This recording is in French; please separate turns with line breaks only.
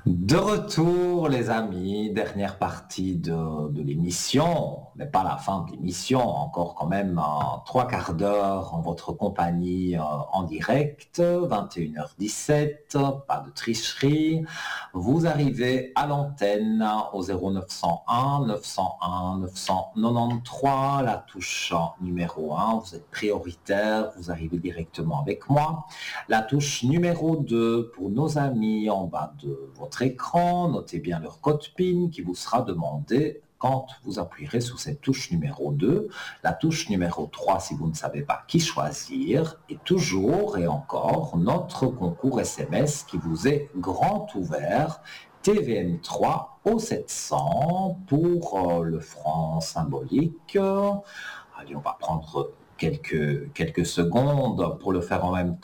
De retour, les amis, dernière partie de l'émission, mais pas la fin de l'émission, encore quand même trois quarts d'heure en votre compagnie en direct, 21h17, pas de tricherie. Vous arrivez à l'antenne au 0901 901 993, la touche numéro 1, vous êtes prioritaire, vous arrivez directement avec moi. La touche numéro 2 pour nos amis en bas de votre écran, notez bien leur code PIN qui vous sera demandé quand vous appuierez sur cette touche numéro 2. La touche numéro 3 si vous ne savez pas qui choisir. Et toujours et encore notre concours SMS qui vous est grand ouvert. TVM3 au 700 pour le franc symbolique. Allez, on va prendre quelques secondes pour le faire en même temps.